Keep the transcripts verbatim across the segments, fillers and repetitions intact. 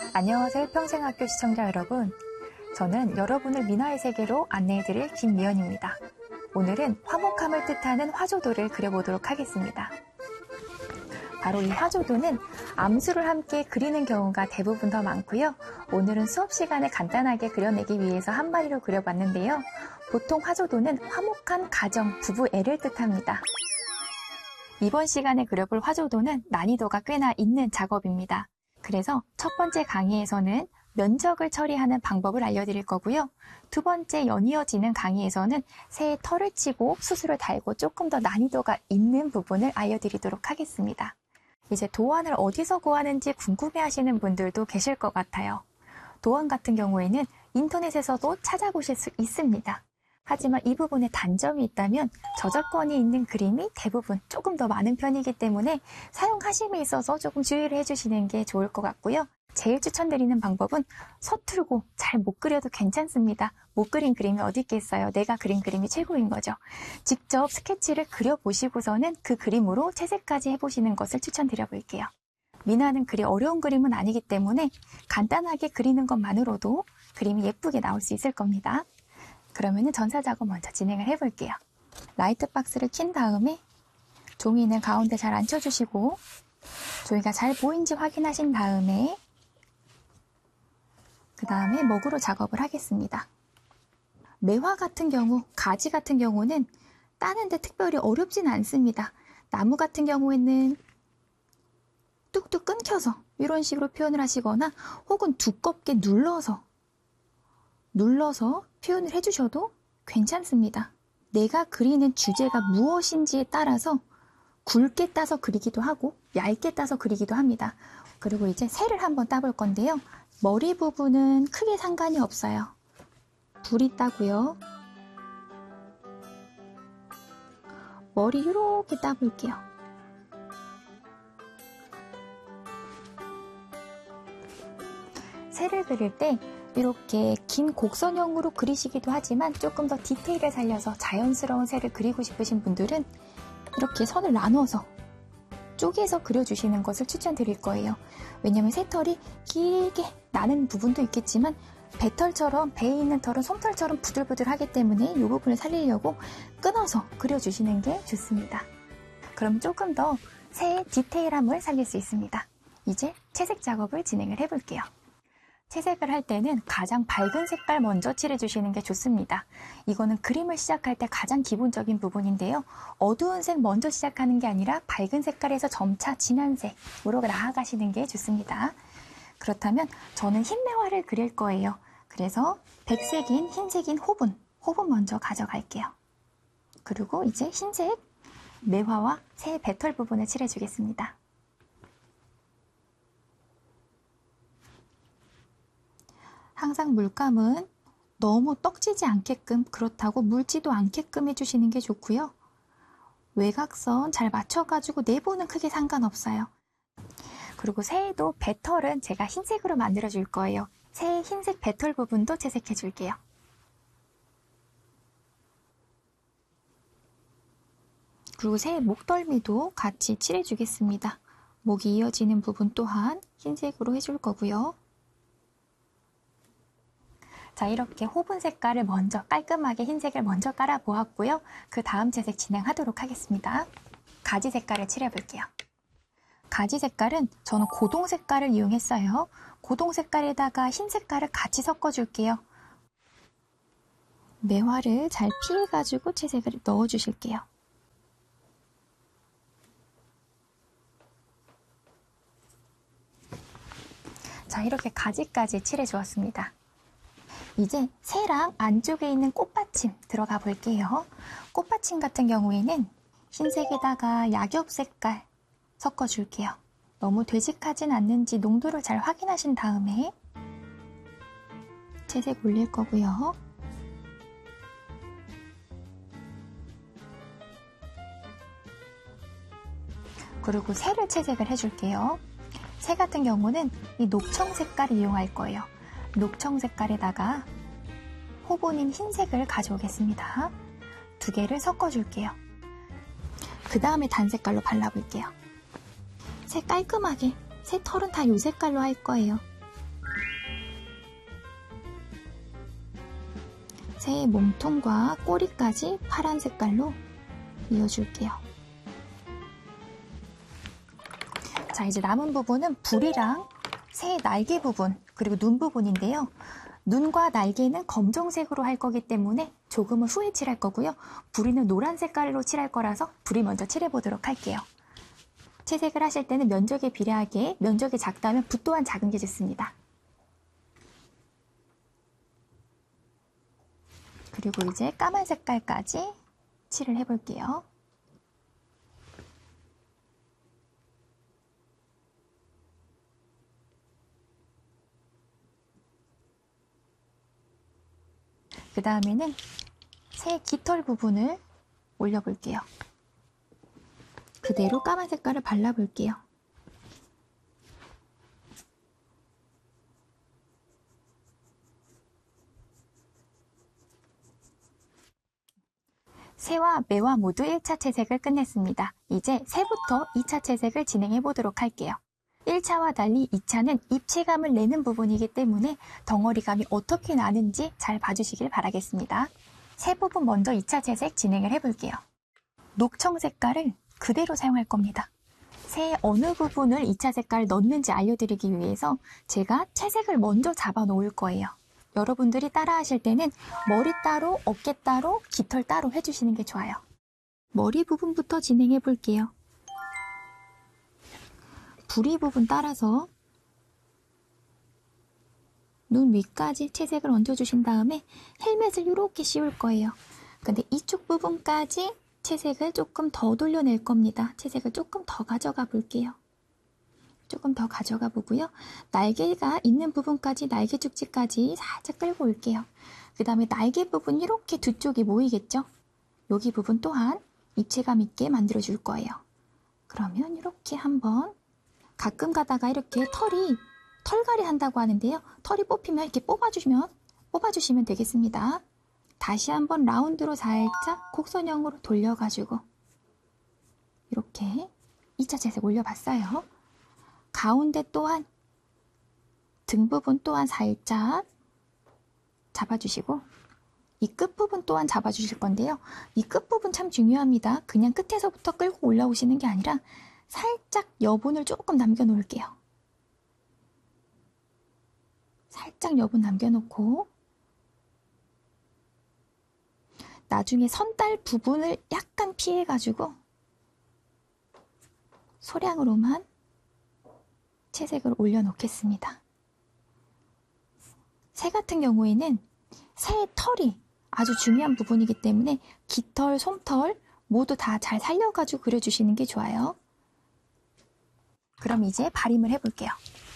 안녕하세요, 평생학교 시청자 여러분. 저는 여러분을 민화의 세계로 안내해드릴 김미연입니다. 오늘은 화목함을 뜻하는 화조도를 그려보도록 하겠습니다. 바로 이 화조도는 암수를 함께 그리는 경우가 대부분 더 많고요. 오늘은 수업 시간에 간단하게 그려내기 위해서 한 마리로 그려봤는데요. 보통 화조도는 화목한 가정, 부부 애를 뜻합니다. 이번 시간에 그려볼 화조도는 난이도가 꽤나 있는 작업입니다. 그래서 첫 번째 강의에서는 면적을 처리하는 방법을 알려드릴 거고요. 두 번째 연이어지는 강의에서는 새의 털을 치고 수술을 달고 조금 더 난이도가 있는 부분을 알려드리도록 하겠습니다. 이제 도안을 어디서 구하는지 궁금해하시는 분들도 계실 것 같아요. 도안 같은 경우에는 인터넷에서도 찾아보실 수 있습니다. 하지만 이 부분에 단점이 있다면 저작권이 있는 그림이 대부분 조금 더 많은 편이기 때문에 사용하심에 있어서 조금 주의를 해주시는 게 좋을 것 같고요. 제일 추천드리는 방법은 서툴고 잘 못 그려도 괜찮습니다. 못 그린 그림이 어디 있겠어요. 내가 그린 그림이 최고인 거죠. 직접 스케치를 그려보시고서는 그 그림으로 채색까지 해보시는 것을 추천드려 볼게요. 민화는 그리 어려운 그림은 아니기 때문에 간단하게 그리는 것만으로도 그림이 예쁘게 나올 수 있을 겁니다. 그러면 전사 작업 먼저 진행을 해볼게요. 라이트 박스를 킨 다음에 종이는 가운데 잘 앉혀주시고 종이가 잘 보이는지 확인하신 다음에 그 다음에 먹으로 작업을 하겠습니다. 매화 같은 경우, 가지 같은 경우는 따는데 특별히 어렵진 않습니다. 나무 같은 경우에는 뚝뚝 끊겨서 이런 식으로 표현을 하시거나 혹은 두껍게 눌러서 눌러서 표현을 해주셔도 괜찮습니다. 내가 그리는 주제가 무엇인지에 따라서 굵게 따서 그리기도 하고 얇게 따서 그리기도 합니다. 그리고 이제 새를 한번 따볼 건데요. 머리 부분은 크게 상관이 없어요. 불이 따고요. 머리 이렇게 따볼게요. 새를 그릴 때 이렇게 긴 곡선형으로 그리시기도 하지만 조금 더 디테일을 살려서 자연스러운 새를 그리고 싶으신 분들은 이렇게 선을 나눠서 쪼개서 그려주시는 것을 추천드릴 거예요. 왜냐하면 새털이 길게 나는 부분도 있겠지만 배털처럼, 배에 있는 털은 솜털처럼 부들부들하기 때문에 이 부분을 살리려고 끊어서 그려주시는 게 좋습니다. 그럼 조금 더 새의 디테일함을 살릴 수 있습니다. 이제 채색 작업을 진행을 해볼게요. 채색을 할 때는 가장 밝은 색깔 먼저 칠해주시는 게 좋습니다. 이거는 그림을 시작할 때 가장 기본적인 부분인데요. 어두운 색 먼저 시작하는 게 아니라 밝은 색깔에서 점차 진한 색으로 나아가시는 게 좋습니다. 그렇다면 저는 흰 매화를 그릴 거예요. 그래서 백색인 흰색인 호분, 호분 먼저 가져갈게요. 그리고 이제 흰색 매화와 새 배털 부분을 칠해주겠습니다. 항상 물감은 너무 떡지지 않게끔, 그렇다고 묽지도 않게끔 해주시는 게 좋고요. 외곽선 잘 맞춰가지고 내부는 크게 상관없어요. 그리고 새에도 배털은 제가 흰색으로 만들어 줄 거예요. 새의 흰색 배털 부분도 채색해 줄게요. 그리고 새의 목덜미도 같이 칠해 주겠습니다. 목이 이어지는 부분 또한 흰색으로 해줄 거고요. 자, 이렇게 호분 색깔을 먼저 깔끔하게 흰색을 먼저 깔아 보았고요. 그 다음 채색 진행하도록 하겠습니다. 가지 색깔을 칠해 볼게요. 가지 색깔은 저는 고동 색깔을 이용했어요. 고동 색깔에다가 흰 색깔을 같이 섞어 줄게요. 매화를 잘 피해 가지고 채색을 넣어 주실게요. 자, 이렇게 가지까지 칠해 주었습니다. 이제 새랑 안쪽에 있는 꽃받침 들어가 볼게요. 꽃받침 같은 경우에는 흰색에다가 약엽 색깔 섞어줄게요. 너무 되직하진 않는지 농도를 잘 확인하신 다음에 채색 올릴 거고요. 그리고 새를 채색을 해줄게요. 새 같은 경우는 이 녹청 색깔을 이용할 거예요. 녹청 색깔에다가 호분인 흰색을 가져오겠습니다. 두 개를 섞어줄게요. 그 다음에 단색깔로 발라볼게요. 새 깔끔하게, 새 털은 다 이 색깔로 할 거예요. 새의 몸통과 꼬리까지 파란 색깔로 이어줄게요. 자, 이제 남은 부분은 불이랑 새의 날개 부분, 그리고 눈 부분인데요. 눈과 날개는 검정색으로 할 거기 때문에 조금은 후에 칠할 거고요. 부리는 노란 색깔로 칠할 거라서 불이 먼저 칠해보도록 할게요. 채색을 하실 때는 면적에 비례하게, 면적이 작다면 붓 또한 작은 게 좋습니다. 그리고 이제 까만 색깔까지 칠을 해볼게요. 그 다음에는 새 깃털 부분을 올려볼게요. 그대로 까만 색깔을 발라볼게요. 새와 매와 모두 일 차 채색을 끝냈습니다. 이제 새부터 이 차 채색을 진행해 보도록 할게요. 일 차와 달리 이 차는 입체감을 내는 부분이기 때문에 덩어리감이 어떻게 나는지 잘 봐주시길 바라겠습니다. 새 부분 먼저 이 차 채색 진행을 해볼게요. 녹청 색깔을 그대로 사용할 겁니다. 새의 어느 부분을 이 차 색깔을 넣는지 알려드리기 위해서 제가 채색을 먼저 잡아 놓을 거예요. 여러분들이 따라 하실 때는 머리 따로, 어깨 따로, 깃털 따로 해주시는 게 좋아요. 머리 부분부터 진행해 볼게요. 부리 부분 따라서 눈 위까지 채색을 얹어주신 다음에 헬멧을 이렇게 씌울 거예요. 근데 이쪽 부분까지 채색을 조금 더 돌려낼 겁니다. 채색을 조금 더 가져가 볼게요. 조금 더 가져가 보고요. 날개가 있는 부분까지, 날개 축지까지 살짝 끌고 올게요. 그 다음에 날개 부분 이렇게 두 쪽이 모이겠죠? 여기 부분 또한 입체감 있게 만들어 줄 거예요. 그러면 이렇게 한번, 가끔 가다가 이렇게 털이, 털갈이 한다고 하는데요. 털이 뽑히면 이렇게 뽑아주시면, 뽑아주시면 되겠습니다. 다시 한번 라운드로 살짝 곡선형으로 돌려가지고 이렇게 이 차 채색 올려봤어요. 가운데 또한, 등 부분 또한 살짝 잡아주시고 이 끝부분 또한 잡아주실 건데요. 이 끝부분 참 중요합니다. 그냥 끝에서부터 끌고 올라오시는 게 아니라 살짝 여분을 조금 남겨놓을게요. 살짝 여분 남겨놓고 나중에 선달 부분을 약간 피해가지고 소량으로만 채색을 올려놓겠습니다. 새 같은 경우에는 새의 털이 아주 중요한 부분이기 때문에 깃털, 솜털 모두 다 잘 살려가지고 그려주시는 게 좋아요. 그럼 이제 발림을 해볼게요.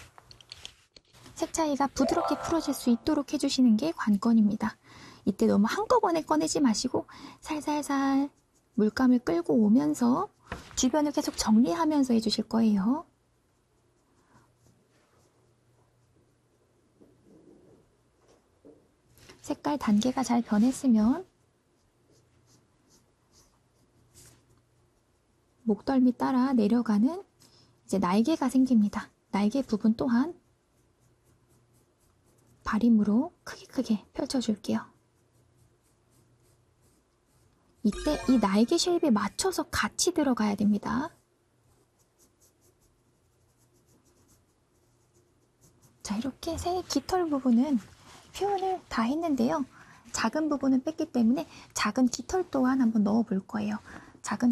색 차이가 부드럽게 풀어질 수 있도록 해주시는 게 관건입니다. 이때 너무 한꺼번에 꺼내지 마시고 살살살 물감을 끌고 오면서 주변을 계속 정리하면서 해주실 거예요. 색깔 단계가 잘 변했으면 목덜미 따라 내려가는 이제 날개가 생깁니다. 날개 부분 또한 발림으로 크게 크게 펼쳐줄게요. 이때 이 날개 쉐입에 맞춰서 같이 들어가야 됩니다. 자, 이렇게 새 깃털 부분은 표현을 다 했는데요. 작은 부분은 뺐기 때문에 작은 깃털 또한 한번 넣어 볼 거예요. 작은